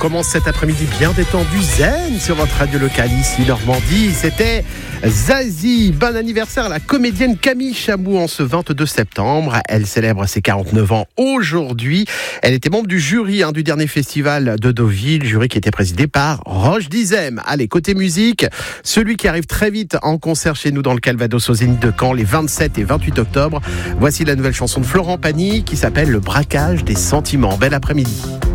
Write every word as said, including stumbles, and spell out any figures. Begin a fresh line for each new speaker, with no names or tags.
commence cet après-midi bien détendu, zen sur votre radio locale ici Normandie. C'était Zazie. Bon anniversaire à la comédienne Camille Chamou en ce vingt-deux septembre. Elle célèbre ses quarante-neuf ans aujourd'hui. Elle était membre du jury hein, du dernier festival de Deauville, jury qui était présidé par Roche Dizem. Allez, côté musique, celui qui arrive très vite en concert chez nous dans le Calvados au Zénith de Caen les vingt-sept et vingt-huit octobre. Voici la nouvelle chanson de Florent Pagny qui s'appelle Le braquage des sentiments. Bel après-midi.